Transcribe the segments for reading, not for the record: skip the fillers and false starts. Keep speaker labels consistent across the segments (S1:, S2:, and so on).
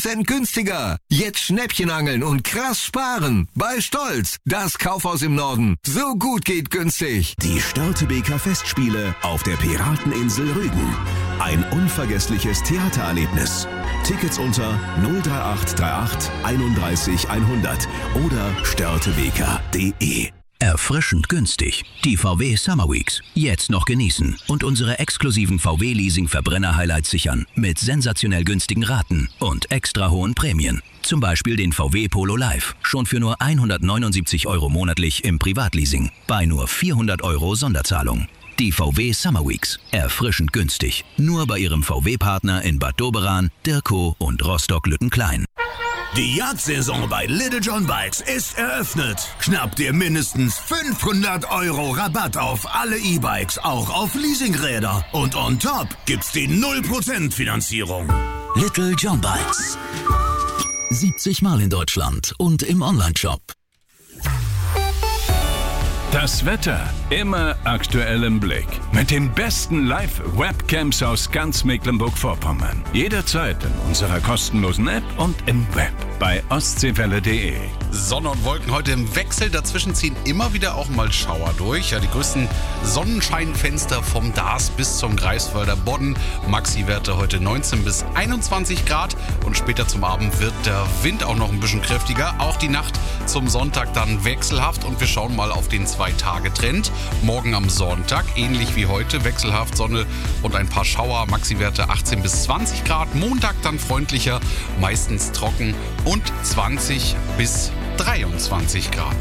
S1: Cent günstiger. Jetzt Schnäppchenangeln und krass sparen. Bei Stolz, das Kaufhaus im Norden. So gut geht günstig.
S2: Die Störtebeker Festspiele auf der Pirateninsel Rügen. Ein unvergessliches Theatererlebnis. Tickets unter 03838 31 100 oder störtebeker.de.
S3: Erfrischend günstig. Die VW Summer Weeks. Jetzt noch genießen und unsere exklusiven VW-Leasing-Verbrenner-Highlights sichern. Mit sensationell günstigen Raten und extra hohen Prämien. Zum Beispiel den VW Polo Live. Schon für nur 179 € monatlich im Privatleasing. Bei nur 400 € Sonderzahlung. Die VW Summer Weeks. Erfrischend günstig. Nur bei Ihrem VW-Partner in Bad Doberan, Dirkow und Rostock-Lüttenklein.
S2: Die Jagdsaison bei Little John Bikes ist eröffnet. Schnapp dir mindestens 500 € Rabatt auf alle E-Bikes, auch auf Leasingräder. Und on top gibt's die 0% Finanzierung.
S3: Little John Bikes. 70 Mal in Deutschland und im Onlineshop.
S4: Das Wetter immer aktuell im Blick. Mit den besten Live-Webcams aus ganz Mecklenburg-Vorpommern. Jederzeit in unserer kostenlosen App und im Web bei ostseewelle.de.
S5: Sonne und Wolken heute im Wechsel. Dazwischen ziehen immer wieder auch mal Schauer durch. Ja, die größten Sonnenscheinfenster vom Dars bis zum Greifswalder Bodden. Maxi-Werte heute 19 bis 21 Grad. Und später zum Abend wird der Wind auch noch ein bisschen kräftiger. Auch die Nacht zum Sonntag dann wechselhaft. Und wir schauen mal auf den 2-Tage-Trend. Morgen am Sonntag, ähnlich wie heute, wechselhaft Sonne und ein paar Schauer. Maxi-Werte 18 bis 20 Grad. Montag dann freundlicher, meistens trocken und 20 bis 23 Grad.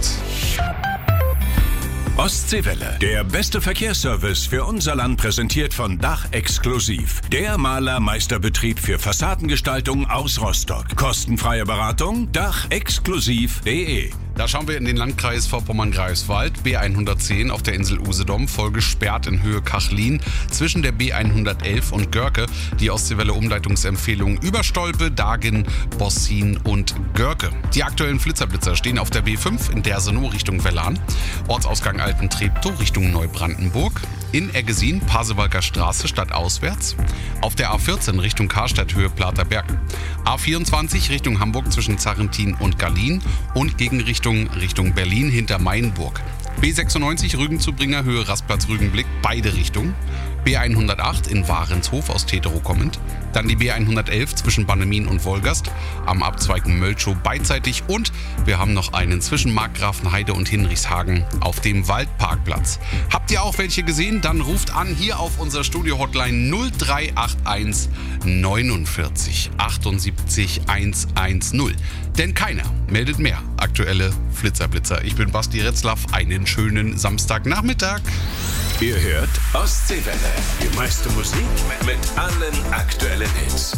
S4: Ostseewelle. Der beste Verkehrsservice für unser Land, präsentiert von Dach Exklusiv. Der Malermeisterbetrieb für Fassadengestaltung aus Rostock. Kostenfreie Beratung dachexklusiv.de.
S5: Da schauen wir in den Landkreis Vorpommern-Greifswald. B110 auf der Insel Usedom, voll gesperrt in Höhe Kachlin. Zwischen der B111 und Görke die Ostseewelle-Umleitungsempfehlung über Stolpe, Dagen, Bossin und Görke. Die aktuellen Flitzerblitzer stehen auf der B5 in Dersenow Richtung Wellan. Ortsausgang Altentreptow Richtung Neubrandenburg. In Eggesin, Pasewalker Straße stadtauswärts. Auf der A14 Richtung Karstadt Höhe Platerberg. A24 Richtung Hamburg zwischen Zarrentin und Gallien und Gegenrichtung Richtung Berlin hinter Mainburg. B96 Rügenzubringer Höhe Rastplatz Rügenblick, beide Richtungen. B108 in Warenshof aus Teterow kommend. Dann die B111 zwischen Bannemin und Wolgast, am Abzweigen Mölchow beidseitig. Und wir haben noch einen zwischen Markgrafenheide und Hinrichshagen auf dem Waldparkplatz. Habt ihr auch welche gesehen? Dann ruft an hier auf unser Studio-Hotline 0381 49 78 110. Denn keiner meldet mehr aktuelle Flitzerblitzer. Ich bin Basti Retzlaff. Einen schönen Samstagnachmittag.
S4: Ihr hört Ostseewelle. Die meiste Musik mit allen aktuellen Hits.